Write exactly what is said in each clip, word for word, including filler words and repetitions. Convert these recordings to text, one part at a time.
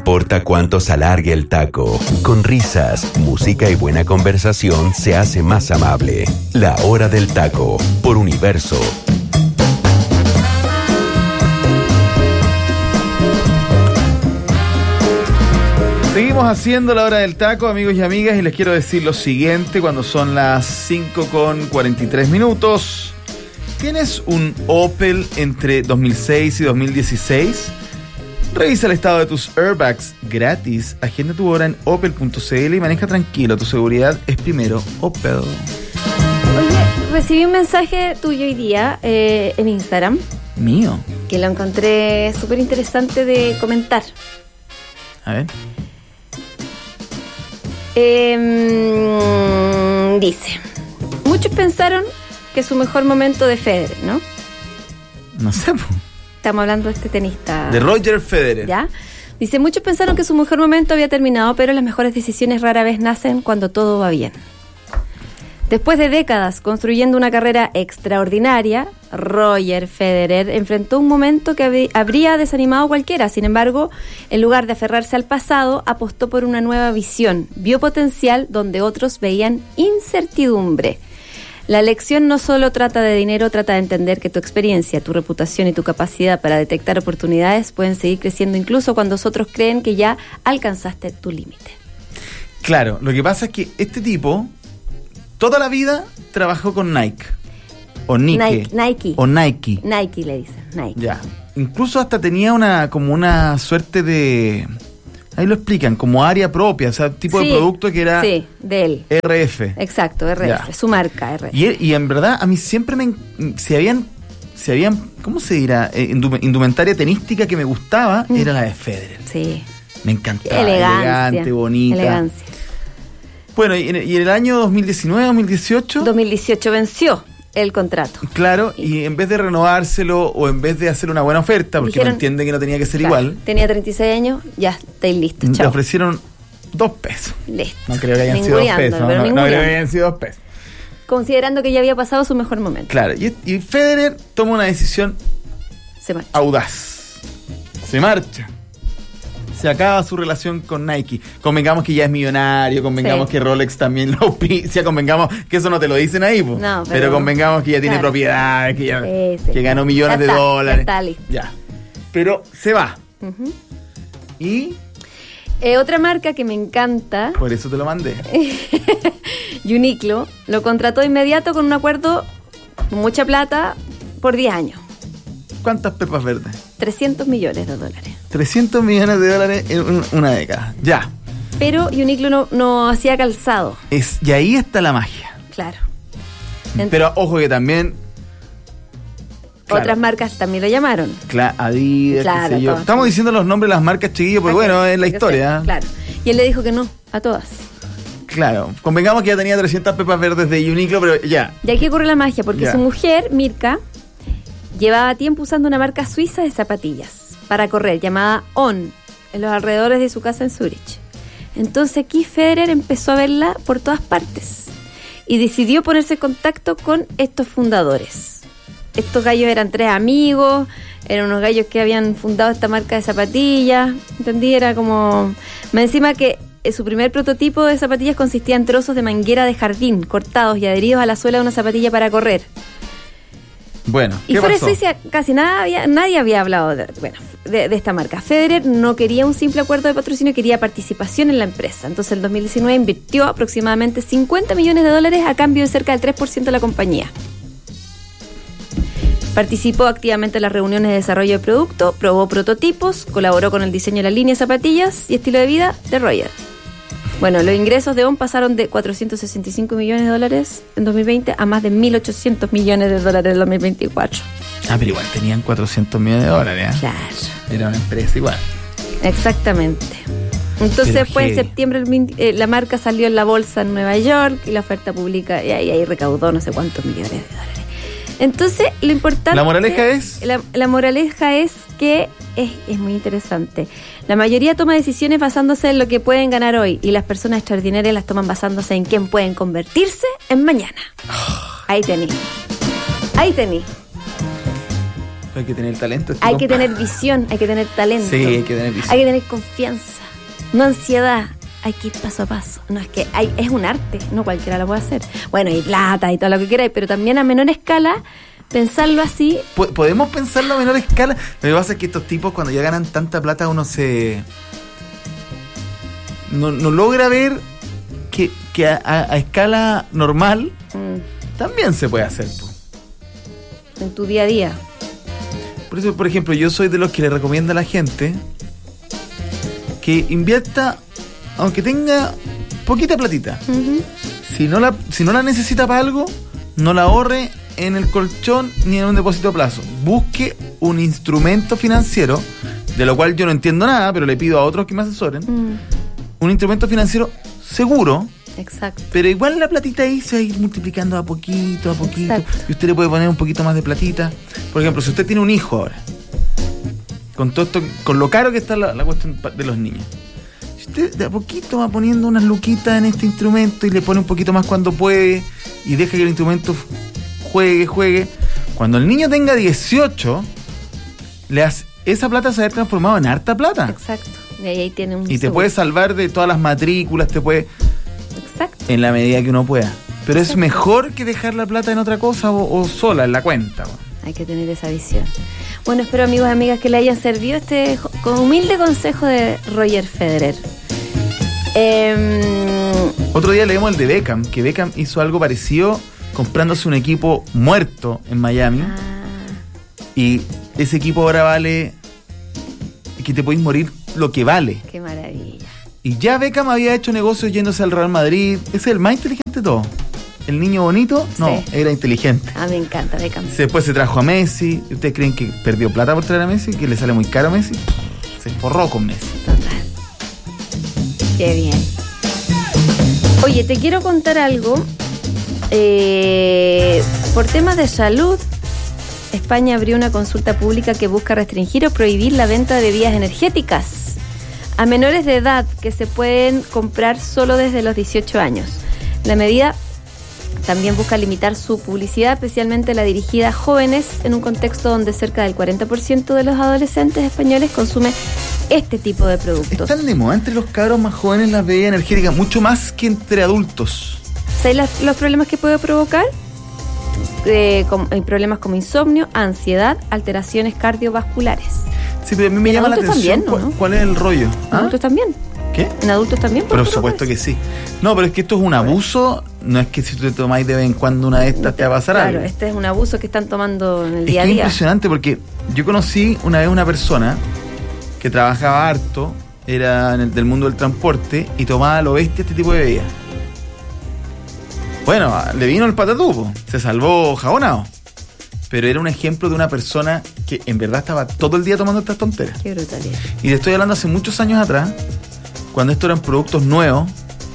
importa cuánto se alargue el taco. Con risas, música y buena conversación se hace más amable. La Hora del Taco, por Universo. Seguimos haciendo la Hora del Taco, amigos y amigas, y les quiero decir lo siguiente cuando son las cinco con cuarenta y tres minutos. ¿Tienes un Opel entre dos mil seis y dos mil dieciséis? Revisa el estado de tus airbags gratis. Agenda tu hora en opel punto c l y maneja tranquilo. Tu seguridad es primero. Opel. Oye, recibí un mensaje tuyo hoy día eh, en Instagram. ¿Mío? Que lo encontré súper interesante de comentar. A ver. Eh, dice, muchos pensaron que su mejor momento de Federer, ¿no? No sé, po. Estamos hablando de este tenista. De Roger Federer. ¿Ya? Dice, muchos pensaron que su mejor momento había terminado, pero las mejores decisiones rara vez nacen cuando todo va bien. Después de décadas construyendo una carrera extraordinaria, Roger Federer enfrentó un momento que hab- habría desanimado a cualquiera. Sin embargo, en lugar de aferrarse al pasado, apostó por una nueva visión. Vio potencial donde otros veían incertidumbre. La lección no solo trata de dinero, trata de entender que tu experiencia, tu reputación y tu capacidad para detectar oportunidades pueden seguir creciendo incluso cuando otros creen que ya alcanzaste tu límite. Claro, lo que pasa es que este tipo toda la vida trabajó con Nike. O Nike. Nike. Nike. O Nike. Nike le dicen, Nike. Ya. Incluso hasta tenía una como una suerte de... Ahí lo explican, como área propia, o sea, tipo sí, de producto que era... Sí, de él. R F. Exacto, R F, Ya. su marca R F. Y, y en verdad, a mí siempre me... Si habían... Si habían ¿cómo se dirá? Eh, indum- indumentaria tenística que me gustaba, Mm. era la de Federer. Sí. Me encantaba. Elegancia. Elegante, bonita. Elegancia. Bueno, y en, y en el año dos mil diecinueve, dos mil dieciocho... dos mil dieciocho venció el contrato. Claro, y en vez de renovárselo o en vez de hacer una buena oferta, porque Dijeron, no entiende que no tenía que ser claro, igual, tenía treinta y seis años, ya estáis listos, le chao. ofrecieron dos pesos. Listo. No creo que hayan sido dos Ninguneando, pesos. pero No, no ninguneando. creo que hayan sido dos pesos. Considerando que ya había pasado su mejor momento. Claro, y, y Federer toma una decisión Se marcha. audaz. Se marcha. Se acaba su relación con Nike. Convengamos que ya es millonario, convengamos Sí. que Rolex también lo auspicia, convengamos que eso no te lo dicen ahí, pues. No, pero, pero- convengamos que ya tiene claro. propiedades, que, ya, Sí, sí. que ganó millones Ya de está, dólares. ya está listo. Ya. Pero se va. Ujú. Y Eh, otra marca que me encanta, por eso te lo mandé. Uniqlo, lo contrató de inmediato con un acuerdo con mucha plata por diez años. ¿Cuántas pepas verdes? trescientos millones de dólares. trescientos millones de dólares en un- una década. Ya. Pero Uniqlo no, no hacía calzado, Es, y ahí está la magia. claro. Ent- Pero ojo que también... claro, Otras marcas también lo llamaron. Cla- Adidas, Claro, qué sé yo. todas. Estamos diciendo los nombres de las marcas, chiquillos, porque bueno, es la Porque historia. sí, claro. Y él le dijo que no, a todas. Claro. Convengamos que ya tenía trescientas pepas verdes de Uniqlo, pero ya. Y aquí ocurre la magia, porque Ya. su mujer, Mirka, llevaba tiempo usando una marca suiza de zapatillas para correr, llamada On, en los alrededores de su casa en Zurich. Entonces aquí Federer empezó a verla por todas partes y decidió ponerse en contacto con estos fundadores. Estos gallos eran tres amigos, eran unos gallos que habían fundado esta marca de zapatillas, ¿entendí? Era como... Más encima que eh, su primer prototipo de zapatillas consistía en trozos de manguera de jardín cortados y adheridos a la suela de una zapatilla para correr. Bueno, Y ¿qué fuera de pasó? Suiza casi nada había, nadie había hablado de, bueno, de, de esta marca. Federer no quería un simple acuerdo de patrocinio, quería participación en la empresa. Entonces en dos mil diecinueve invirtió aproximadamente cincuenta millones de dólares a cambio de cerca del tres por ciento de la compañía. Participó activamente en las reuniones de desarrollo de producto, probó prototipos, colaboró con el diseño de la línea de zapatillas y estilo de vida de Roger. Bueno, los ingresos de On pasaron de cuatrocientos sesenta y cinco millones de dólares en dos mil veinte a más de mil ochocientos millones de dólares en dos mil veinticuatro. Ah, pero igual tenían cuatrocientos millones de dólares, ¿eh? Claro, Era una empresa igual. exactamente. Entonces Pero después en heavy. septiembre el min- eh, la marca salió en la bolsa en Nueva York y la oferta pública y ahí, ahí recaudó no sé cuántos millones de dólares. Entonces lo importante... ¿La moraleja es? La, la moraleja es que es, es muy interesante. La mayoría toma decisiones basándose en lo que pueden ganar hoy y las personas extraordinarias las toman basándose en quién pueden convertirse en mañana. Ahí tení. Ahí tení. Hay que tener talento. Hay que tener visión, hay que tener talento. Sí, hay que tener visión. Hay que tener confianza, no ansiedad. Hay que ir paso a paso. No, es que hay, es un arte, no cualquiera lo puede hacer. Bueno, y plata y todo lo que queráis, pero también a menor escala, pensarlo así. Podemos pensarlo a menor escala. Lo que pasa es que estos tipos, cuando ya ganan tanta plata, uno se... No, no logra ver que, que a, a, a escala normal mm. también se puede hacer. Po. En tu día a día. Por eso, por ejemplo, yo soy de los que le recomienda a la gente que invierta, aunque tenga poquita platita. Uh-huh. Si no la, si no la necesita para algo, no la ahorre en el colchón ni en un depósito a plazo. Busque un instrumento financiero, de lo cual yo no entiendo nada, pero le pido a otros que me asesoren. Uh-huh. Un instrumento financiero seguro. Exacto. Pero igual la platita ahí se va a ir multiplicando a poquito, a poquito. Exacto. Y usted le puede poner un poquito más de platita. Por ejemplo, si usted tiene un hijo ahora, con todo esto, con lo caro que está la, la cuestión de los niños, si usted de a poquito va poniendo unas luquitas en este instrumento y le pone un poquito más cuando puede y deja que el instrumento juegue, juegue, cuando el niño tenga dieciocho, le hace, esa plata se va a haber transformado en harta plata. Exacto. Y ahí tiene un y te seguro. Puede salvar de todas las matrículas, te puede... Exacto. En la medida que uno pueda. Pero Exacto. Es mejor que dejar la plata en otra cosa o, o sola, en la cuenta. Bueno. Hay que tener esa visión. Bueno, espero, amigos y amigas, que le hayan servido este humilde consejo de Roger Federer. Eh, Otro día leemos el de Beckham, que Beckham hizo algo parecido comprándose un equipo muerto en Miami. Ah. Y ese equipo ahora vale... que te podéis morir lo que vale. Qué maravilla. Y ya Beckham había hecho negocios yéndose al Real Madrid. Ese es el más inteligente de todos. El niño bonito, no, sí. Era inteligente. Ah, me encanta Beckham. Después se trajo a Messi. ¿Ustedes creen que perdió plata por traer a Messi? ¿Que le sale muy caro a Messi? Se forró con Messi. Total. Qué bien. Oye, te quiero contar algo. Eh, por temas de salud, España abrió una consulta pública que busca restringir o prohibir la venta de bebidas energéticas a menores de edad que se pueden comprar solo desde los dieciocho años. La medida también busca limitar su publicidad, especialmente la dirigida a jóvenes, en un contexto donde cerca del cuarenta por ciento de los adolescentes españoles consume este tipo de productos. Están de moda entre los cabros más jóvenes las bebidas energéticas, mucho más que entre adultos. ¿Sabes las, los problemas que puede provocar? Eh, con, hay problemas como insomnio, ansiedad, alteraciones cardiovasculares. Sí, pero a mí me llama la atención también, ¿no? ¿Cuál es el rollo? ¿En ¿Ah? adultos también? ¿Qué? ¿En adultos también? Por supuesto que sí. No, pero es que esto es un abuso. No es que si tú te tomáis de vez en cuando una de estas te va a pasar claro, algo. Claro, este es un abuso que están tomando en el es día a día. Es impresionante porque yo conocí una vez una persona que trabajaba harto, era en el, del mundo del transporte, y tomaba a lo bestia este tipo de bebidas. Bueno, le vino el patatupo, se salvó jabonado. Pero era un ejemplo de una persona que en verdad estaba todo el día tomando estas tonteras. Qué brutalidad. Y te estoy hablando hace muchos años atrás, cuando estos eran productos nuevos.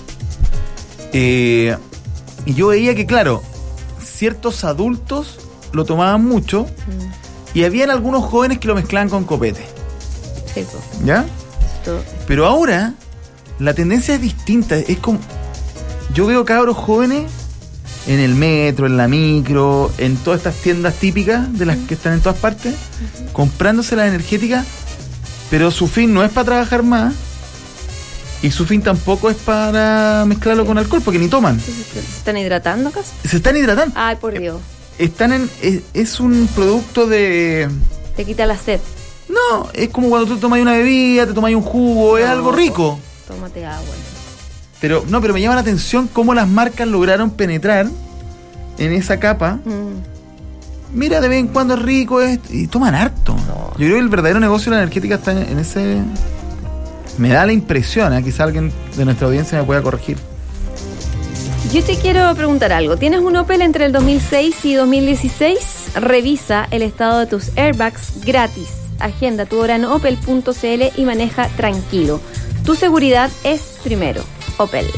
Eh, y yo veía que, claro, ciertos adultos lo tomaban mucho mm. y habían algunos jóvenes que lo mezclaban con copete. Sí, pues. ¿Ya? Esto... Pero ahora la tendencia es distinta. Es como... Yo veo cabros jóvenes en el metro, en la micro, en todas estas tiendas típicas de las que están en todas partes, uh-huh. comprándose las energéticas, pero su fin no es para trabajar más y su fin tampoco es para mezclarlo sí. con alcohol, porque ni toman. ¿Se, se están hidratando acaso? Se están hidratando. Ay, por Dios. Están en... Es, es un producto de... Te quita la sed. No, es como cuando tú tomas una bebida, te tomas un jugo, no, es algo rico. Tómate agua. Pero no, pero me llama la atención cómo las marcas lograron penetrar en esa capa. Mm. Mira, de vez en cuando es rico esto, y toman harto. No. Yo creo que el verdadero negocio de la energética está en, en ese... Me da la impresión, ¿eh? Quizá alguien de nuestra audiencia me pueda corregir. Yo te quiero preguntar algo. ¿Tienes un Opel entre el dos mil seis y dos mil dieciséis? Revisa el estado de tus airbags gratis. Agenda tu hora en opel punto c l y maneja tranquilo. Tu seguridad es primero. Opel.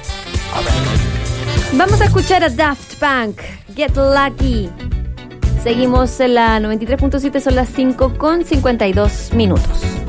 Vamos a escuchar a Daft Punk, Get Lucky. Seguimos en la noventa y tres punto siete, son las cinco con cincuenta y dos minutos.